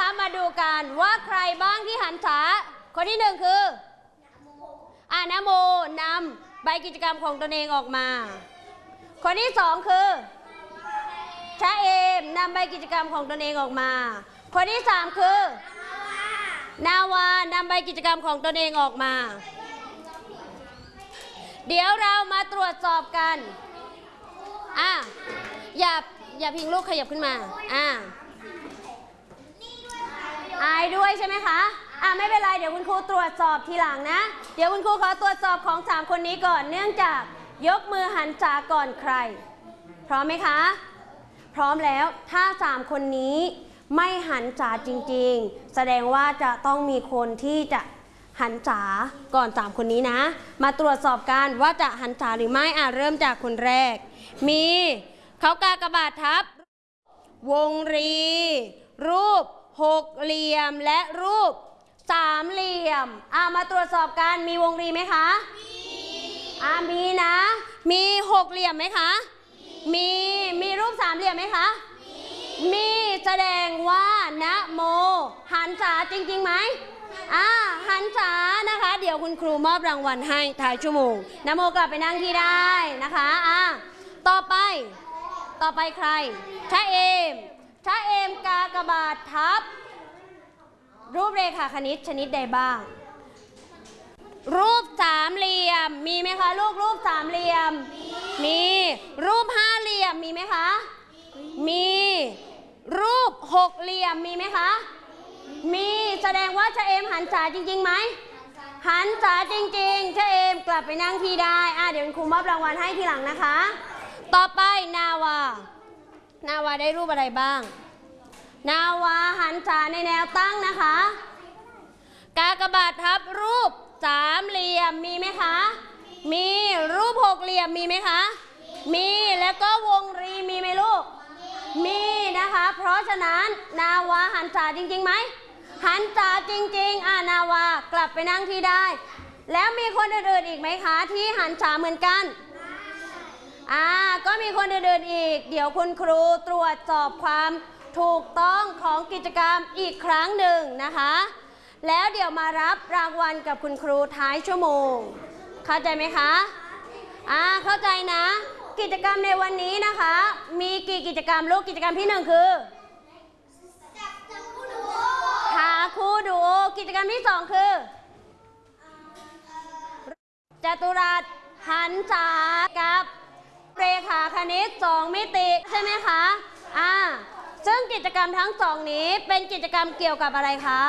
มาดูกันว่าใครบ้างที่หันษาคนที่หนึ่งคือนะโมนำใบกิจกรรมของตนเองออกมาคนที่สองคือชะเอมนำใบกิจกรรมของตนเองออกมาคนที่สามคือนาวานำใบกิจกรรมของตนเองออกมาเดี๋ยวเรามาตรวจสอบกันอย่าพิงลูกขยับขึ้นมาอายด้วยใช่ไหมคะไม่เป็นไรเดี๋ยวคุณครูตรวจสอบทีหลังนะเดี๋ยวคุณครูขอตรวจสอบของ3คนนี้ก่อนเนื่องจากยกมือหันษาก่อนใครพร้อมไหมคะพร้อมแล้วถ้า3คนนี้ไม่หันษาจริงๆแสดงว่าจะต้องมีคนที่จะหันษาก่อน3คนนี้นะมาตรวจสอบกันว่าจะหันษาหรือไม่เริ่มจากคนแรกมีเขากากบาททับวงรีรูปหกเหลี่ยมและรูปสามเหลี่ยมมาตรวจสอบกันมีวงรีไหมคะมีนะมีหกเหลี่ยมไหมคะมีรูปสามเหลี่ยมไหมคะมีแสดงว่านะโมหันษาจริงๆไหมหันษานะคะเดี๋ยวคุณครูมอบรางวัลให้ท้ายชั่วโมงนะโมกลับไปนั่งที่ได้นะคะต่อไปใครชะเอมกากบาททับรูปเรขาคณิตชนิดใดบ้างรูปสามเหลี่ยมมีไหมคะรูปสามเหลี่ยมมีรูปห้าเหลี่ยมมีไหมคะมีรูปหกเหลี่ยมมีไหมคะมีแสดงว่าชะเอมหันษาจริงๆไหมหันษาจริงๆชะเอมกลับไปนั่งที่ได้เดี๋ยวครูมอบรางวัลให้ทีหลังนะคะต่อไปนาวาได้รูปอะไรบ้างนาวาหันษาในแนวตั้งนะคะกากบาททับรูปสามเหลี่ยมมีไหมคะมีรูปหกเหลี่ยมมีไหมคะมีแล้วก็วงรีมีไหมลูกมีนะคะเพราะฉะนั้นนาวาหันษาจริงๆไหมหันษาจริงๆนาวากลับไปนั่งที่ได้แล้วมีคนอื่นๆอีกไหมคะที่หันษาเหมือนกันก็มีคนอื่นๆอีกเดี๋ยวคุณครูตรวจสอบความถูกต้องของกิจกรรมอีกครั้งหนึ่งนะคะแล้วเดี๋ยวมารับรางวัลกับคุณครูท้ายชั่วโมงเข้าใจไหมคะเข้าใจนะกิจกรรมในวันนี้นะคะมีกี่กิจกรรมลูกกิจกรรมที่1คือหาคู่ดูโอกิจกรรมที่2คือจัตุรัสหันษากับเรขาคณิต2มิติใช่ไหมคะซึ่งกิจกรรมทั้ง2นี้เป็นกิจกรรมเกี่ยวกับอะไรคะ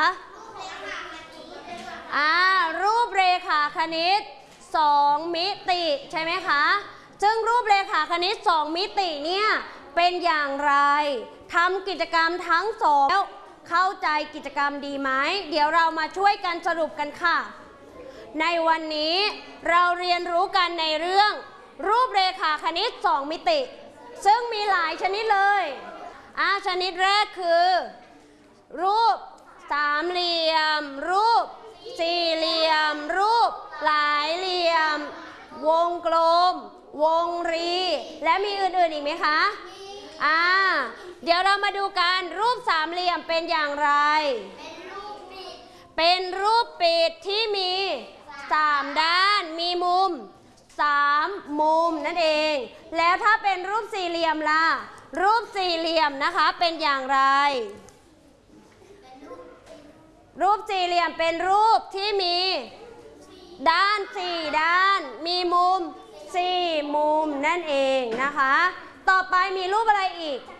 รูปเรขาคณิต2มิติใช่ไหมคะซึ่งรูปเรขาคณิต2มิติเนี่ยเป็นอย่างไรทำกิจกรรมทั้ง2แล้วเข้าใจกิจกรรมดีไหมเดี๋ยวเรามาช่วยกันสรุปกันค่ะในวันนี้เราเรียนรู้กันในเรื่องรูปเรขาคณิต2มิติซึ่งมีหลายชนิดเลยชนิดแรกคือรูปสามเหลี่ยมรูปสี่เหลี่ยมรูปหลายเหลี่ยมวงกลมวงรีและมีอื่นๆอีกไหมคะเดี๋ยวเรามาดูกันรูปสามเหลี่ยมเป็นอย่างไรเป็นรูปปิดที่มี3ด้านมีมุม3มุมนั่นเองแล้วถ้าเป็นรูปสี่เหลี่ยมล่ะรูปสี่เหลี่ยมนะคะเป็นอย่างไรรูปสี่เหลี่ยมเป็นรูปที่มีด้าน4ด้านมีมุม4มุมนั่นเองนะคะต่อไปมีรูปอะไรอีก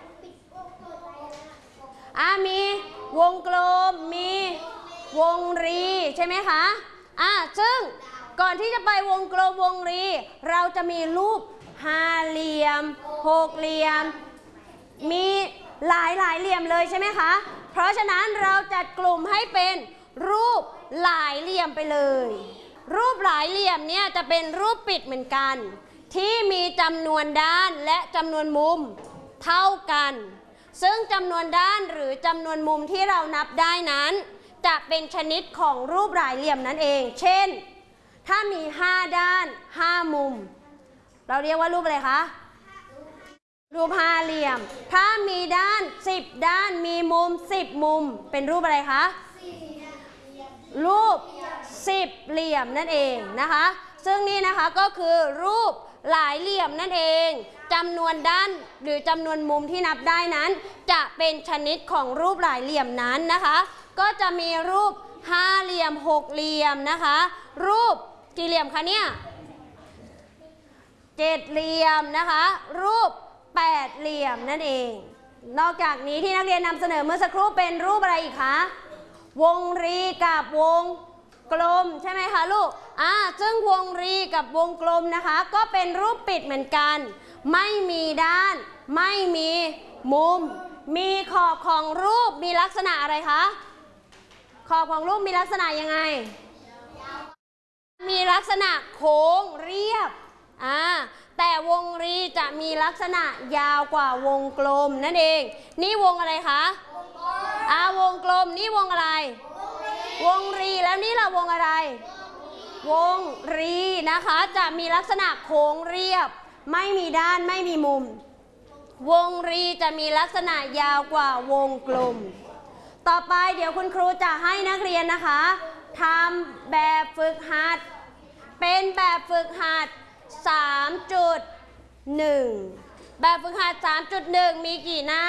มีวงกลมมีวงรีใช่ไหมคะซึ่งก่อนที่จะไปวงกลมวงรีเราจะมีรูปห้าเหลี่ยมหกเหลี่ยมมีหลายเหลี่ยมเลยใช่ไหมคะเพราะฉะนั้นเราจัดกลุ่มให้เป็นรูปหลายเหลี่ยมไปเลยรูปหลายเหลี่ยมเนี่ยจะเป็นรูปปิดเหมือนกันที่มีจำนวนด้านและจำนวนมุมเท่ากันซึ่งจำนวนด้านหรือจำนวนมุมที่เรานับได้นั้นจะเป็นชนิดของรูปหลายเหลี่ยมนั่นเองเช่นถ้ามี5ด้าน5มุมเราเรียกว่ารูปอะไรคะรูรูปห้าเหลี่ยมถ้ามีด้าน10ด้านมีมุม10มุมเป็นรูปอะไรคะรูป10เหลี่ยมนั่นเองนะคะซึ่งนี่นะคะก็คือรูปหลายเหลี่ยมนั่นเองจำนวนด้านหรือจำนวนมุมที่นับได้นั้นจะเป็นชนิดของรูปหลายเหลี่ยมนั้นนะคะก็จะมีรูปห้าเหลี่ยม6เหลี่ยมนะคะรูปกี่เหลี่ยมคะเนี่ย7เหลี่ยมนะคะรูป8เหลี่ยมนั่นเองนอกจากนี้ที่นักเรียนนำเสนอเมื่อสักครู่เป็นรูปอะไรอีกคะวงรีกับวงกลมใช่ไหมคะลูกซึ่งวงรีกับวงกลมนะคะก็เป็นรูปปิดเหมือนกันไม่มีด้านไม่มีมุมมีขอบของรูปมีลักษณะอะไรคะขอบของรูปมีลักษณะยังไงมีลักษณะโค้งเรียบแต่วงรีจะมีลักษณะยาวกว่าวงกลมนั่นเองนี่วงอะไรคะวงกลมนี่วงอะไรวงรีแล้วนี่ล่ะวงอะไรวงรีนะคะจะมีลักษณะโค้งเรียบไม่มีด้านไม่มีมุมวงรีจะมีลักษณะยาวกว่าวงกลมต่อไปเดี๋ยวคุณครูจะให้นักเรียนนะคะทำแบบฝึกหัดเป็นแบบฝึกหัด 3.1 แบบฝึกหัด 3.1 มีกี่หน้า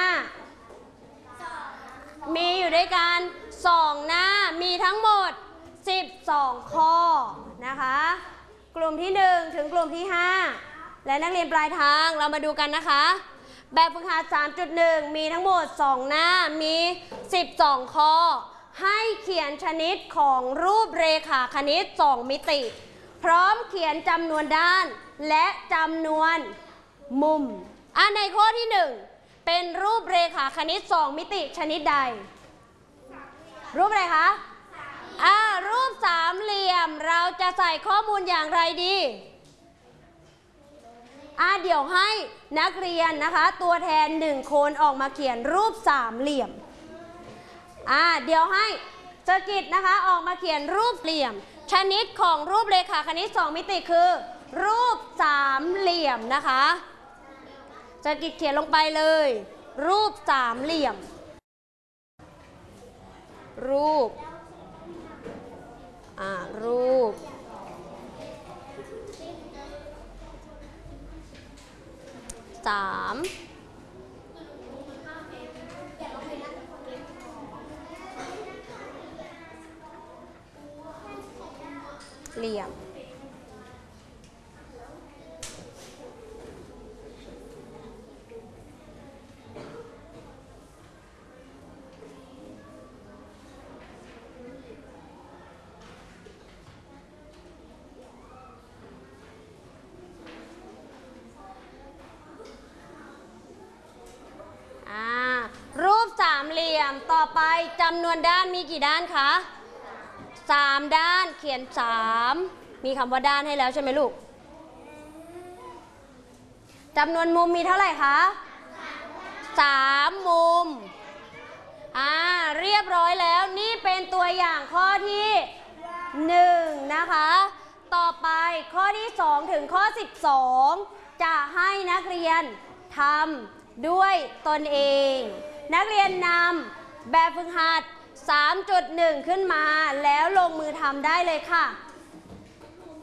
มีอยู่ด้วยกัน2หน้ามีทั้งหมด12ข้อนะคะกลุ่มที่1ถึงกลุ่มที่5และนักเรียนปลายทางเรามาดูกันนะคะแบบฝึกหัด 3.1 มีทั้งหมด2หน้ามี12ข้อให้เขียนชนิดของรูปเรขาคณิต2มิติพร้อมเขียนจำนวนด้านและจำนวนมุมในข้อที่1เป็นรูปเรขาคณิต2มิติชนิดใดรูปอะไรคะรูปสามเหลี่ยมเราจะใส่ข้อมูลอย่างไรดีเดี๋ยวให้นักเรียนนะคะตัวแทน1คนออกมาเขียนรูปสามเหลี่ยมเดี๋ยวให้สกิดนะคะออกมาเขียนรูปเหลี่ยมชนิดของรูปเรขาคณิต2มิติคือรูปสามเหลี่ยมนะคะสกิดเขียนลงไปเลยรูปสามเหลี่ยมรูปสามเหลี่ยมรูปสามเหลี่ยมต่อไปจำนวนด้านมีกี่ด้านคะ3ด้านเขียน3มีคำว่าด้านให้แล้วใช่ไหมลูกจำนวนมุมมีเท่าไหร่คะ3มุมเรียบร้อยแล้วนี่เป็นตัวอย่างข้อที่1นะคะต่อไปข้อที่2ถึงข้อ12จะให้นักเรียนทำด้วยตนเองนักเรียนนำแบบฝึกหัด 3.1 ขึ้นมาแล้วลงมือทำได้เลยค่ะ